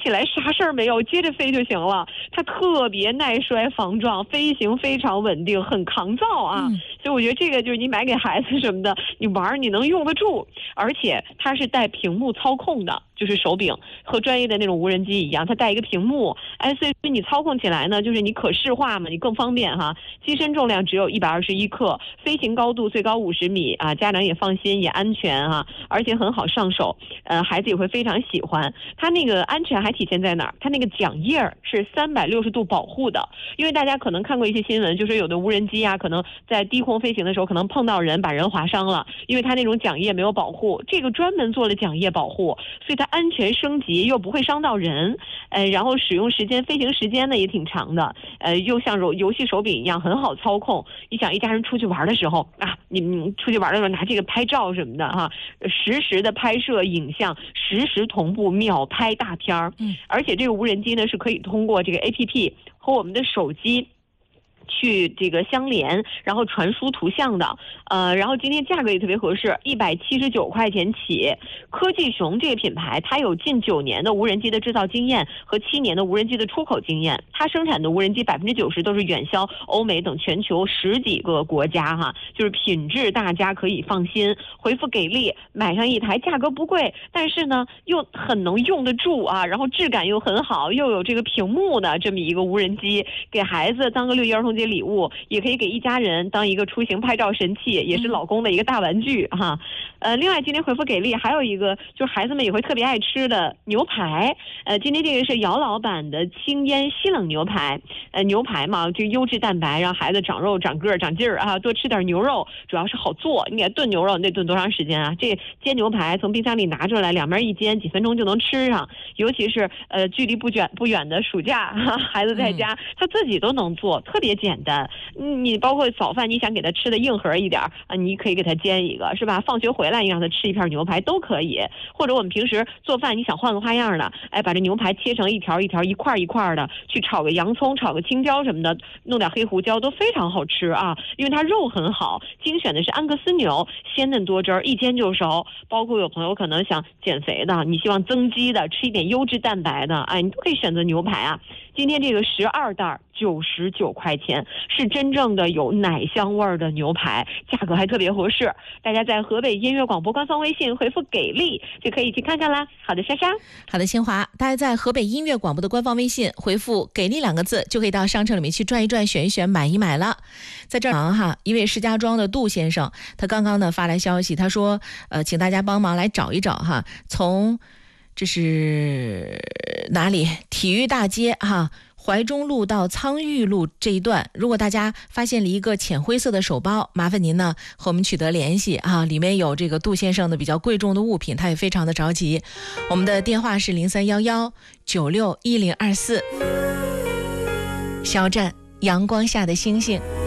起来啥事儿没有，接着飞就行了。它特别耐摔防撞，飞行非常稳定，很抗造啊。所以我觉得这个就是你买给孩子什么的，你玩你能用得住，而且它是带屏幕操控的。就是手柄和专业的那种无人机一样，它带一个屏幕，所以你操控起来呢，就是你可视化嘛，你更方便哈。机身重量只有121克，飞行高度最高50米啊，家长也放心，也安全哈，而且很好上手，孩子也会非常喜欢。它那个安全还体现在哪儿？它那个桨叶是360度保护的，因为大家可能看过一些新闻，就是有的无人机啊，可能在低空飞行的时候，可能碰到人，把人划伤了，因为它那种桨叶没有保护，这个专门做了桨叶保护，所以它安全升级又不会伤到人，然后使用时间飞行时间呢也挺长的，又像游戏手柄一样很好操控。你想一家人出去玩的时候啊，你们出去玩的时候拿这个拍照什么的哈，实时的拍摄影像，实时同步秒拍大片儿。而且这个无人机呢是可以通过这个 APP 和我们的手机去这个相连，然后传输图像的，然后今天价格也特别合适，179块钱起。科技熊这个品牌，它有近9年的无人机的制造经验和7年的无人机的出口经验，它生产的无人机90%都是远销欧美等全球10几个国家哈，就是品质大家可以放心。回复给力，买上一台，价格不贵，但是呢又很能用得住啊，然后质感又很好，又有这个屏幕的这么一个无人机，给孩子当个6一儿童节礼物，也可以给一家人当一个出行拍照神器，也是老公的一个大玩具哈。另外今天回复给力还有一个就是孩子们也会特别爱吃的牛排，今天这个是姚老板的清腌西冷牛排，牛排嘛，这个优质蛋白让孩子长肉长个长劲儿啊，多吃点牛肉，主要是好做。你给炖牛肉你得炖多长时间啊？这煎牛排从冰箱里拿出来，两面一煎，几分钟就能吃上。尤其是距离不远的暑假，孩子在家他自己都能做，特别简单。你包括早饭你想给他吃的硬核一点啊，你可以给他煎一个，是吧？放学回来你让他吃一片牛排都可以。或者我们平时做饭你想换个花样的，把这牛排切成一条一条一块一块的，去炒个洋葱炒个青椒什么的，弄点黑胡椒都非常好吃啊。因为它肉很好，精选的是安格斯牛，鲜嫩多汁儿，一煎就熟。包括有朋友可能想减肥的，你希望增肌的，吃一点优质蛋白的，你都可以选择牛排啊。今天这个12袋99块钱，是真正的有奶香味儿的牛排，价格还特别合适。大家在河北音乐广播官方微信回复给力就可以去看看啦。好的，莎莎。 好的，清华。大家在河北音乐广播的官方微信回复给力2个字，就可以到商城里面去转一转，选一选，买一买了。在这儿哈，一位石家庄的杜先生，他刚刚呢发来消息，他说请大家帮忙来找一找哈，从这是哪里？体育大街哈，怀中路到苍玉路这一段，如果大家发现了一个浅灰色的手包，麻烦您呢和我们取得联系啊，里面有这个杜先生的比较贵重的物品，他也非常的着急。我们的电话是0311961024。肖战，阳光下的星星。